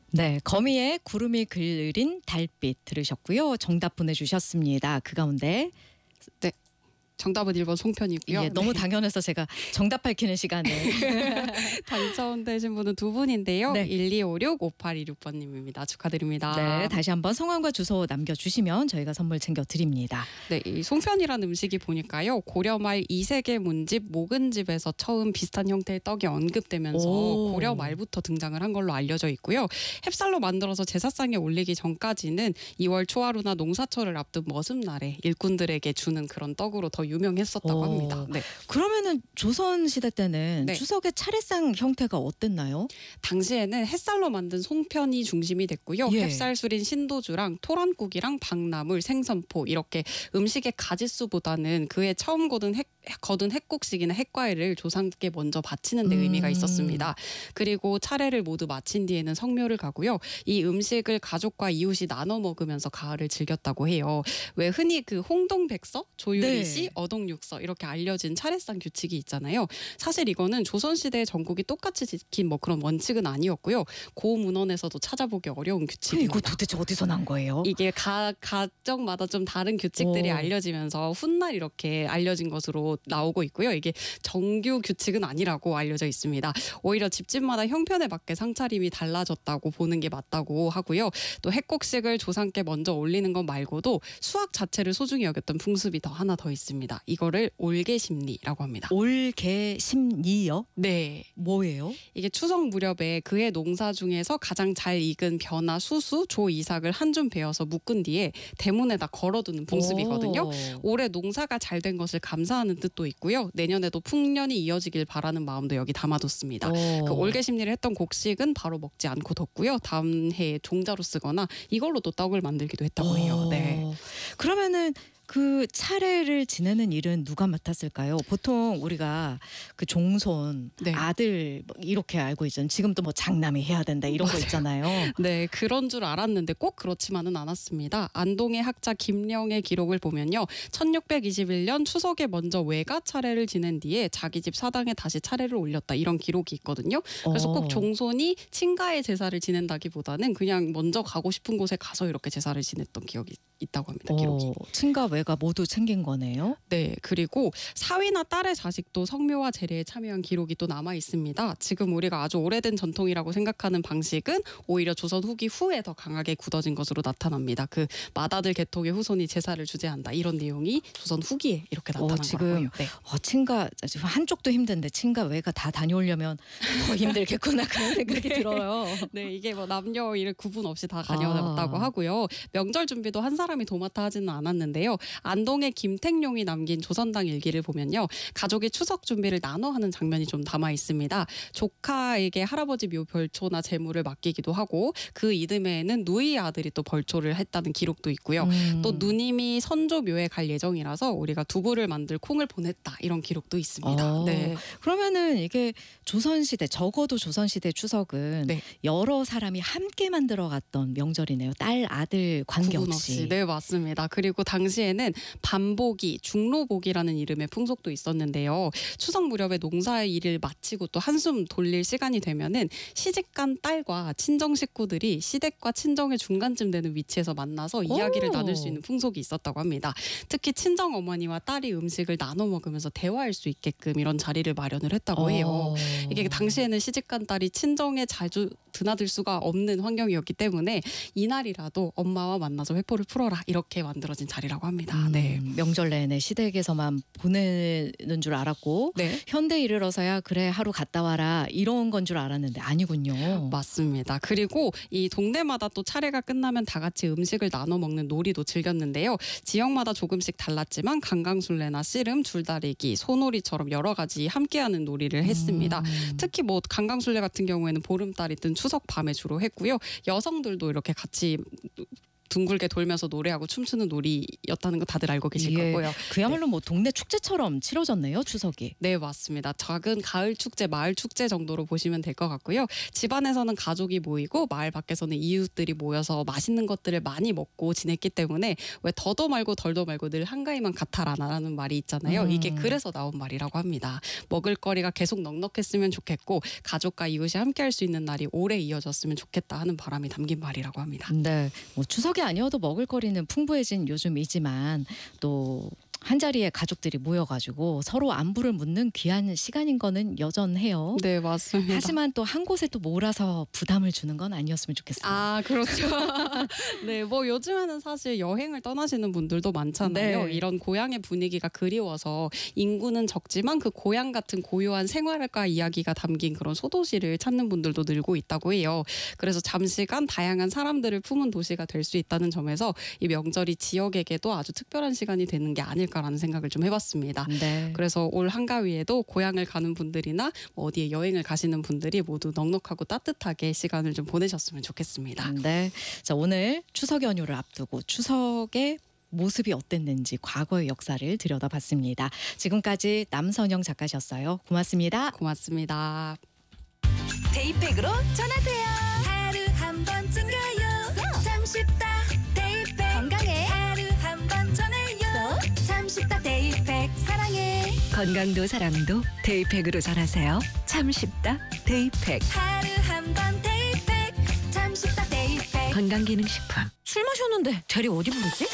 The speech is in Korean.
네, 거미의 구름이 그린 달빛 들으셨고요. 정답 보내주셨습니다. 그 가운데 네, 정답은 1번 송편이고요. 예, 너무 당연해서 제가 정답 밝히는 시간에 당첨되신 분은 두 분인데요. 네. 1256-5826번님입니다. 축하드립니다. 네, 다시 한번 성함과 주소 남겨주시면 저희가 선물 챙겨드립니다. 네, 이 송편이라는 음식이 보니까요. 고려 말 이세계 문집 목은집에서 처음 비슷한 형태의 떡이 언급되면서 오. 고려 말부터 등장을 한 걸로 알려져 있고요. 햅쌀로 만들어서 제사상에 올리기 전까지는 2월 초하루나 농사철을 앞둔 머슴날에 일꾼들에게 주는 그런 떡으로 더 유명했었다고 합니다. 네. 그러면은 조선 시대 때는 네. 추석의 차례상 형태가 어땠나요? 당시에는 햇살로 만든 송편이 중심이 됐고요. 예. 햅쌀 술인 신도주랑 토란국이랑 박나물, 생선포 이렇게 음식의 가짓수보다는 그해 처음 거둔 핵곡식이나 핵과일을 조상께 먼저 바치는 데 의미가 있었습니다. 그리고 차례를 모두 마친 뒤에는 성묘를 가고요. 이 음식을 가족과 이웃이 나눠 먹으면서 가을을 즐겼다고 해요. 왜 흔히 그 홍동백서, 조유리시, 네. 어동육서 이렇게 알려진 차례상 규칙이 있잖아요. 사실 이거는 조선시대 전국이 똑같이 지킨 뭐 그런 원칙은 아니었고요. 고문헌에서도 찾아보기 어려운 규칙입니다. 이거 도대체 어디서 난 거예요? 이게 가정마다 좀 다른 규칙들이 오. 알려지면서 훗날 이렇게 알려진 것으로 나오고 있고요. 이게 정규 규칙은 아니라고 알려져 있습니다. 오히려 집집마다 형편에 맞게 상차림이 달라졌다고 보는 게 맞다고 하고요. 또 핵곡식을 조상께 먼저 올리는 것 말고도 수학 자체를 소중히 여겼던 풍습이 하나 더 있습니다. 이거를 올개심리라고 합니다. 올개심리요? 네. 뭐예요? 이게 추석 무렵에 그해 농사 중에서 가장 잘 익은 벼나 수수, 조 이삭을 한 줌 베어서 묶은 뒤에 대문에다 걸어두는 풍습이거든요. 오. 올해 농사가 잘 된 것을 감사하는 뜻도 있고요. 내년에도 풍년이 이어지길 바라는 마음도 여기 담아뒀습니다. 그 올개심리를 했던 곡식은 바로 먹지 않고 뒀고요. 다음 해에 종자로 쓰거나 이걸로도 떡을 만들기도 했다고 해요. 네. 그러면은 그 차례를 지내는 일은 누가 맡았을까요? 보통 우리가 그 종손, 네. 아들 뭐 이렇게 알고 있잖아요. 지금도 뭐 장남이 해야 된다 이런 거 있잖아요. 네, 그런 줄 알았는데 꼭 그렇지만은 않았습니다. 안동의 학자 김령의 기록을 보면요. 1621년 추석에 먼저 외가 차례를 지낸 뒤에 자기 집 사당에 다시 차례를 올렸다. 이런 기록이 있거든요. 그래서 꼭 종손이 친가의 제사를 지낸다기보다는 그냥 먼저 가고 싶은 곳에 가서 이렇게 제사를 지냈던 기억이 있다고 합니다. 기록이. 친가 외가 모두 챙긴 거네요. 네, 그리고 사위나 딸의 자식도 성묘와 제례에 참여한 기록이 또 남아 있습니다. 지금 우리가 아주 오래된 전통이라고 생각하는 방식은 오히려 조선 후기 후에 더 강하게 굳어진 것으로 나타납니다. 그 맏아들 계통의 후손이 제사를 주재한다 이런 내용이 조선 후기에 이렇게 나타난 지금 거고요. 네. 친가 한쪽도 힘든데 친가 외가 다 다녀오려면 더 힘들겠구나 그런 생각이 들어요. 네, 이게 뭐 남녀 일 구분 없이 다 다녀왔다고 하고요. 명절 준비도 한 사람이 도맡아 하지는 않았는데요. 안동의 김택룡이 남긴 조선당 일기를 보면요. 가족이 추석 준비를 나눠 하는 장면이 좀 담아 있습니다. 조카에게 할아버지 묘 벌초나 제물을 맡기기도 하고 그 이듬해에는 누이 아들이 또 벌초를 했다는 기록도 있고요. 또 누님이 선조 묘에 갈 예정이라서 우리가 두부를 만들 콩을 보냈다 이런 기록도 있습니다. 네. 그러면은 이게 조선시대 적어도 조선시대 추석은 네. 여러 사람이 함께 만들어갔던 명절이네요. 딸 아들 관계없이. 네, 맞습니다. 그리고 당시에는 반복이, 중로복이라는 이름의 풍속도 있었는데요. 추석 무렵에 농사의 일을 마치고 또 한숨 돌릴 시간이 되면은 시집간 딸과 친정 식구들이 시댁과 친정의 중간쯤 되는 위치에서 만나서 이야기를 나눌 수 있는 풍속이 있었다고 합니다. 특히 친정 어머니와 딸이 음식을 나눠 먹으면서 대화할 수 있게끔 이런 자리를 마련을 했다고 해요. 이게 당시에는 시집간 딸이 친정에 자주 드나들 수가 없는 환경이었기 때문에 이날이라도 엄마와 만나서 회포를 풀어라 이렇게 만들어진 자리라고 합니다. 네. 명절 내내 시댁에서만 보내는 줄 알았고 네. 현대에 이르러서야 그래 하루 갔다 와라 이런 건 줄 알았는데 아니군요. 맞습니다. 그리고 이 동네마다 또 차례가 끝나면 다 같이 음식을 나눠 먹는 놀이도 즐겼는데요. 지역마다 조금씩 달랐지만 강강술래나 씨름, 줄다리기, 소놀이처럼 여러 가지 함께하는 놀이를 했습니다. 특히 뭐 강강술래 같은 경우에는 보름달이 뜬 추석 밤에 주로 했고요. 여성들도 이렇게 같이 둥글게 돌면서 노래하고 춤추는 놀이였다는 거 다들 알고 계실 예, 거고요. 그야말로 뭐 동네 축제처럼 치러졌네요, 추석이. 네, 맞습니다. 작은 가을 축제, 마을 축제 정도로 보시면 될 것 같고요. 집안에서는 가족이 모이고 마을 밖에서는 이웃들이 모여서 맛있는 것들을 많이 먹고 지냈기 때문에 왜 더도 말고 덜도 말고 늘 한가위만 같아라라는 말이 있잖아요. 이게 그래서 나온 말이라고 합니다. 먹을거리가 계속 넉넉했으면 좋겠고 가족과 이웃이 함께할 수 있는 날이 오래 이어졌으면 좋겠다 하는 바람이 담긴 말이라고 합니다. 네, 뭐 추석이 아니어도 먹을거리는 풍부해진 요즘이지만 또 한자리에 가족들이 모여가지고 서로 안부를 묻는 귀한 시간인 거는 여전해요. 네, 맞습니다. 하지만 또 한 곳에 또 몰아서 부담을 주는 건 아니었으면 좋겠어요. 아, 그렇죠. 네, 뭐 요즘에는 사실 여행을 떠나시는 분들도 많잖아요. 네. 이런 고향의 분위기가 그리워서 인구는 적지만 그 고향 같은 고요한 생활과 이야기가 담긴 그런 소도시를 찾는 분들도 늘고 있다고 해요. 그래서 잠시간 다양한 사람들을 품은 도시가 될 수 있다는 점에서 이 명절이 지역에게도 아주 특별한 시간이 되는 게 아닐까라는 생각을 좀 해봤습니다. 네. 그래서 올 한가위에도 고향을 가는 분들이나 뭐 어디에 여행을 가시는 분들이 모두 넉넉하고 따뜻하게 시간을 좀 보내셨으면 좋겠습니다. 네. 자, 오늘 추석 연휴를 앞두고 추석의 모습이 어땠는지 과거의 역사를 들여다봤습니다. 지금까지 남선영 작가셨어요. 고맙습니다. 고맙습니다. 데이팩으로 전하세요. 하루 한 번 챙겨요. 참 쉽다. 데이팩 건강해. 하루 한 번 전해요. 참 쉽다. 데이팩 사랑해. 건강도 사랑도 데이팩으로 전하세요. 참 쉽다. 데이팩. 하루 한 번 데이팩 참 쉽다. 데이팩 건강기능식품. 술 마셨는데 대리 어디 부르지?